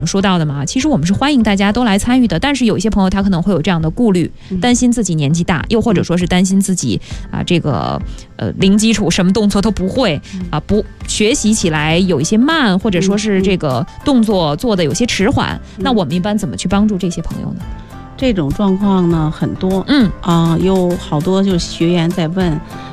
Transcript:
说到的嘛，其实我们是欢迎大家都来参与的，但是有一些朋友他可能会有这样的顾虑，担心自己年纪大，又或者说是担心自己这个零基础什么动作都不会不学习起来有一些慢，或者说是这个动作做的有些迟缓，那我们一般怎么去帮助这些朋友呢？ 这种状况呢很多，有好多就是学员在问，